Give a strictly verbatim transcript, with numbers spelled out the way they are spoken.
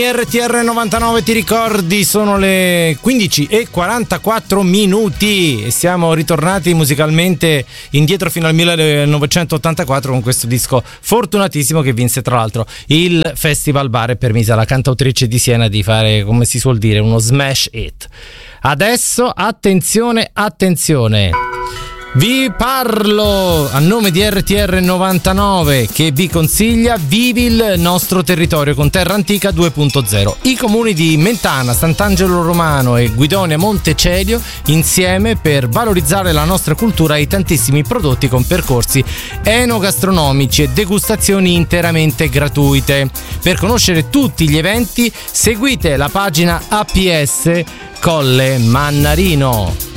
R T R novantanove, ti ricordi, sono le quindici e quarantaquattro minuti e siamo ritornati musicalmente indietro fino al millenovecentottantaquattro con questo disco fortunatissimo che vinse tra l'altro il Festival Bar e permise alla cantautrice di Siena di fare, come si suol dire, uno smash hit. Adesso attenzione, attenzione, vi parlo a nome di R T R novantanove che vi consiglia Vivi il nostro territorio con Terra Antica due punto zero. I comuni di Mentana, Sant'Angelo Romano e Guidonia Montecelio insieme per valorizzare la nostra cultura e i tantissimi prodotti con percorsi enogastronomici e degustazioni interamente gratuite. Per conoscere tutti gli eventi seguite la pagina A P S Colle Mannarino.